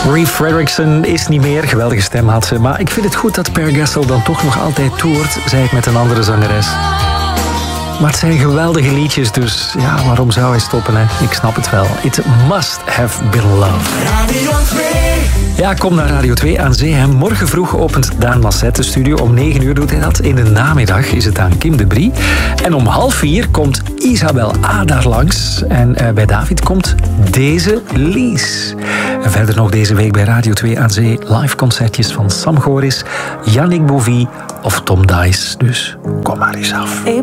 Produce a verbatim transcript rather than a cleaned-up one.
Reeve Fredrickson is niet meer. Geweldige stem had ze. Maar ik vind het goed dat Per Gessle dan toch nog altijd toert, zei ik met een andere zangeres. Maar het zijn geweldige liedjes, dus ja, waarom zou hij stoppen? Hè? Ik snap het wel. It must have been love. Radio twee. Ja, kom naar Radio twee aan Zee. Hè. Morgen vroeg opent Daan Masset de studio. Om negen uur doet hij dat. In de namiddag is het aan Kim de Brie. En om half vier komt Isabel A. daar langs. En uh, bij David komt deze Lies. En verder nog deze week bij Radio twee aan Zee live concertjes van Sam Goris, Yannick Bouvy of Tom Dice. Dus kom maar eens af.